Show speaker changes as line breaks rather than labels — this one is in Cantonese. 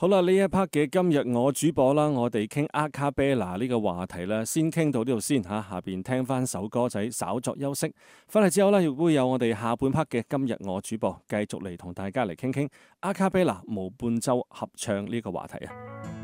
好啦，呢一 part 嘅今日我主播啦，我哋傾阿卡貝拉呢個話題啦，先傾到呢度先吓，下邊聽翻首歌仔，稍作休息。翻嚟之後呢，亦會有我哋下半 part 嘅今日我主播繼續嚟同大家嚟傾傾阿卡貝拉無伴奏合唱呢個話題啊。